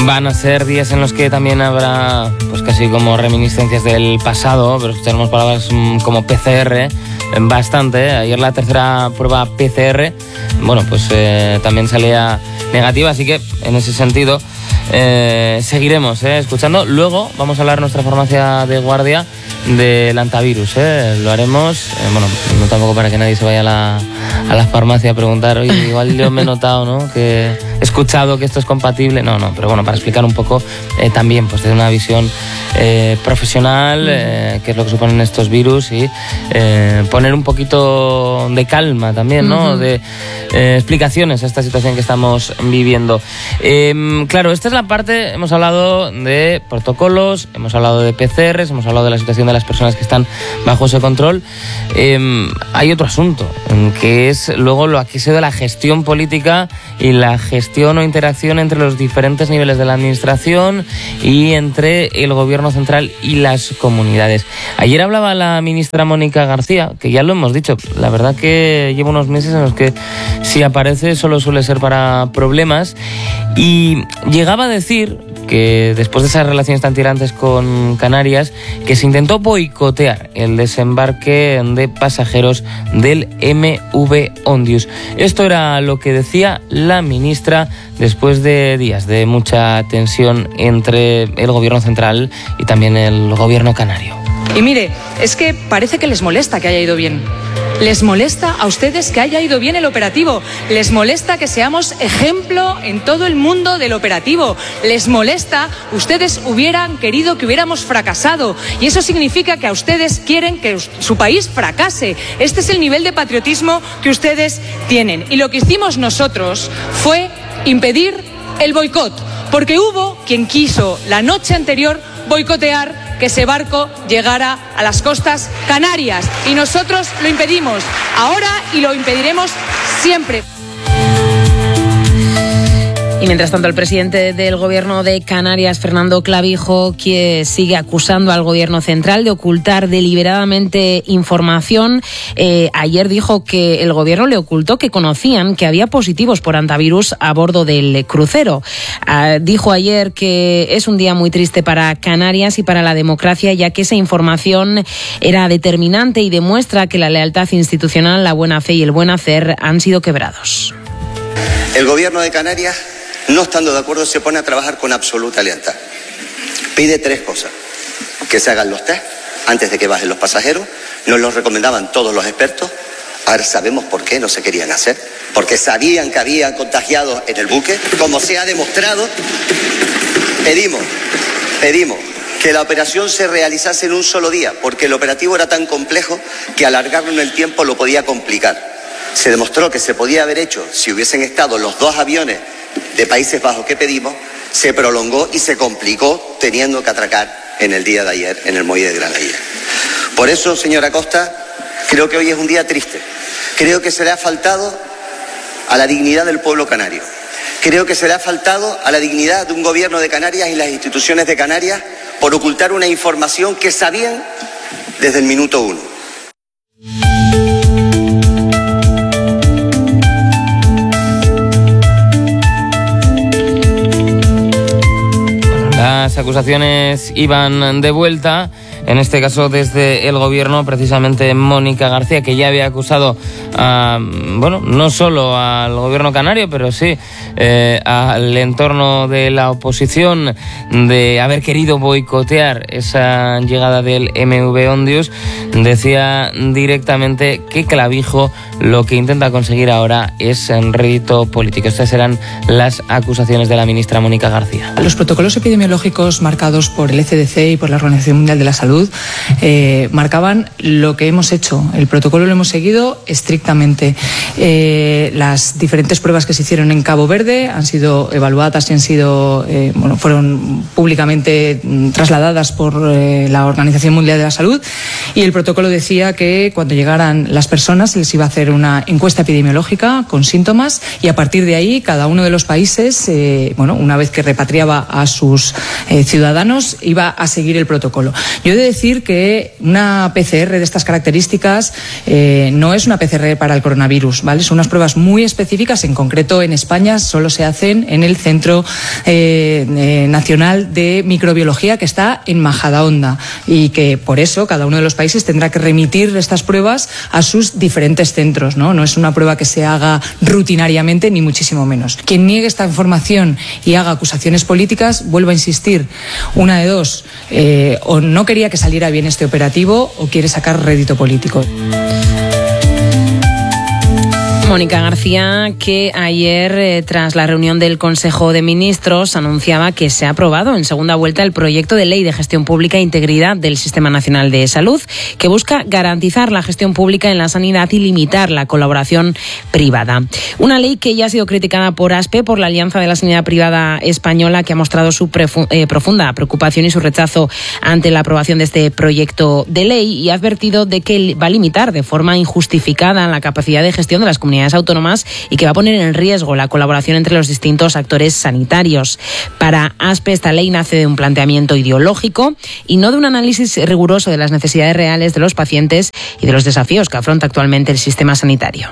Van a ser días en los que también habrá, pues casi como reminiscencias del pasado, pero escucharemos palabras como PCR bastante. Ayer la tercera prueba PCR, bueno, pues también salía negativa, así que en ese sentido seguiremos escuchando. Luego vamos a hablar en nuestra farmacia de guardia del antivirus, lo haremos, bueno, no tampoco para que nadie se vaya a la farmacia a preguntar, oye, igual yo me he notado, ¿no?, que he escuchado que esto es compatible, no, pero bueno, para explicar un poco también, pues desde una visión profesional, qué es lo que suponen estos virus y poner un poquito de calma también, ¿no?, de explicaciones a esta situación que estamos viviendo. Claro, esta es la parte, hemos hablado de protocolos, hemos hablado de PCRs, hemos hablado de la situación de las personas que están bajo ese control. Hay otro asunto, que es luego lo que ha sido la gestión política y la gestión o interacción entre los diferentes niveles de la administración y entre el gobierno central y las comunidades. Ayer hablaba la ministra Mónica García, que ya lo hemos dicho, la verdad que lleva unos meses en los que si aparece solo suele ser para problemas, y llegaba a decir que después de esas relaciones tan tirantes con Canarias, que se intentó boicotear el desembarque de pasajeros del MV Ondius. Esto era lo que decía la ministra después de días de mucha tensión entre el gobierno central y también el gobierno canario. Y mire, es que parece que les molesta que haya ido bien. Les molesta a ustedes que haya ido bien el operativo. Les molesta que seamos ejemplo en todo el mundo del operativo. Les molesta, ustedes hubieran querido que hubiéramos fracasado. Y eso significa que a ustedes quieren que su país fracase. Este es el nivel de patriotismo que ustedes tienen. Y lo que hicimos nosotros fue impedir el boicot. Porque hubo quien quiso la noche anterior boicotear que ese barco llegara a las costas canarias, y nosotros lo impedimos ahora y lo impediremos siempre. Y mientras tanto, el presidente del gobierno de Canarias, Fernando Clavijo, que sigue acusando al gobierno central de ocultar deliberadamente información, ayer dijo que el gobierno le ocultó que conocían que había positivos por antivirus a bordo del crucero. Dijo ayer que es un día muy triste para Canarias y para la democracia, ya que esa información era determinante y demuestra que la lealtad institucional, la buena fe y el buen hacer han sido quebrados. El gobierno de Canarias, no estando de acuerdo, se pone a trabajar con absoluta lealtad. Pide 3 cosas: que se hagan los test antes de que bajen los pasajeros. Nos los recomendaban todos los expertos. Ahora sabemos por qué no se querían hacer, porque sabían que había contagiados en el buque. Como se ha demostrado, pedimos que la operación se realizase en un solo día, porque el operativo era tan complejo que alargarlo en el tiempo lo podía complicar. Se demostró que se podía haber hecho si hubiesen estado los 2 aviones de Países Bajos que pedimos. Se prolongó y se complicó teniendo que atracar en el día de ayer en el muelle de Granadilla. Por eso, señora Costa, creo que hoy es un día triste. Creo que se le ha faltado a la dignidad del pueblo canario. Creo que se le ha faltado a la dignidad de un gobierno de Canarias y las instituciones de Canarias por ocultar una información que sabían desde el minuto 1. Las acusaciones iban de vuelta, en este caso desde el gobierno, precisamente Mónica García, que ya había acusado a, bueno, no solo al gobierno canario, pero sí al entorno de la oposición de haber querido boicotear esa llegada del MV Ondius. Decía directamente que Clavijo lo que intenta conseguir ahora es un rédito político. Estas eran las acusaciones de la ministra Mónica García. Los protocolos epidemiológicos marcados por el ECDC y por la Organización Mundial de la Salud marcaban lo que hemos hecho. El protocolo lo hemos seguido estrictamente. Las diferentes pruebas que se hicieron en Cabo Verde han sido evaluadas y han sido, fueron públicamente trasladadas por la Organización Mundial de la Salud, y el protocolo decía que cuando llegaran las personas se les iba a hacer una encuesta epidemiológica con síntomas, y a partir de ahí cada uno de los países, una vez que repatriaba a sus ciudadanos, iba a seguir el protocolo. Yo he de decir que una PCR de estas características no es una PCR para el coronavirus, ¿vale? Son unas pruebas muy específicas. En concreto, en España solo se hacen en el Centro Nacional de Microbiología, que está en Majadahonda, y que por eso cada uno de los países tendrá que remitir estas pruebas a sus diferentes centros, ¿no? No es una prueba que se haga rutinariamente, ni muchísimo menos. Quien niegue esta información y haga acusaciones políticas, vuelvo a insistir, una de dos, o no quería que saliera bien este operativo o quiere sacar rédito político. Mónica García, que ayer, tras la reunión del Consejo de Ministros, anunciaba que se ha aprobado en segunda vuelta el proyecto de ley de gestión pública e integridad del Sistema Nacional de Salud, que busca garantizar la gestión pública en la sanidad y limitar la colaboración privada. Una ley que ya ha sido criticada por ASPE, por la Alianza de la Sanidad Privada Española, que ha mostrado su profunda preocupación y su rechazo ante la aprobación de este proyecto de ley, y ha advertido de que va a limitar de forma injustificada la capacidad de gestión de las comunidades autónomas y que va a poner en riesgo la colaboración entre los distintos actores sanitarios. Para ASPE, esta ley nace de un planteamiento ideológico y no de un análisis riguroso de las necesidades reales de los pacientes y de los desafíos que afronta actualmente el sistema sanitario.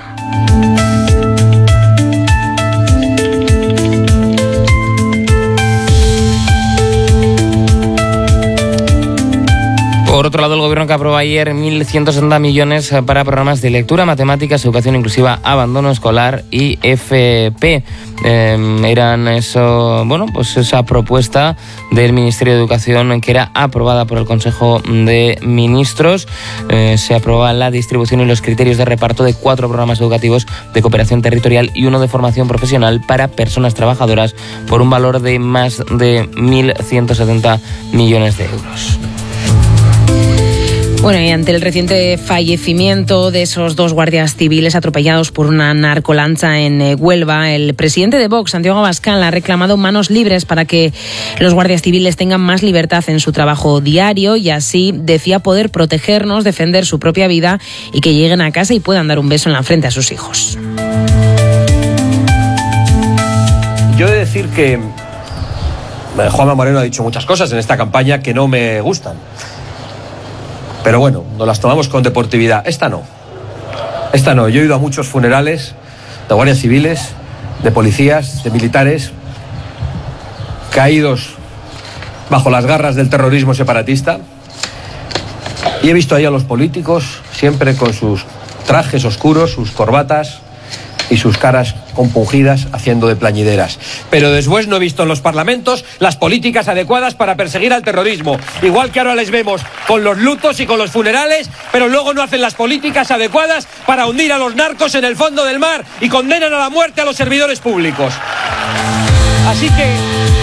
Por otro lado, el Gobierno que aprobó ayer 1.160 millones para programas de lectura, matemáticas, educación inclusiva, abandono escolar y FP. Eran eso, bueno, pues esa propuesta del Ministerio de Educación que era aprobada por el Consejo de Ministros. Se aprobaba la distribución y los criterios de reparto de 4 programas educativos de cooperación territorial y uno de formación profesional para personas trabajadoras por un valor de más de 1.170 millones de euros. Bueno, y ante el reciente fallecimiento de esos 2 guardias civiles atropellados por una narcolancha en Huelva, el presidente de Vox, Santiago Abascal, ha reclamado manos libres para que los guardias civiles tengan más libertad en su trabajo diario y así, decía, poder protegernos, defender su propia vida y que lleguen a casa y puedan dar un beso en la frente a sus hijos. Yo he de decir que Juanma Moreno ha dicho muchas cosas en esta campaña que no me gustan. Pero bueno, nos las tomamos con deportividad. Esta no. Yo he ido a muchos funerales de guardias civiles, de policías, de militares, caídos bajo las garras del terrorismo separatista. Y he visto ahí a los políticos, siempre con sus trajes oscuros, sus corbatas y sus caras compungidas haciendo de plañideras. Pero después no he visto en los parlamentos las políticas adecuadas para perseguir al terrorismo. Igual que ahora les vemos con los lutos y con los funerales, pero luego no hacen las políticas adecuadas para hundir a los narcos en el fondo del mar y condenan a la muerte a los servidores públicos. Así que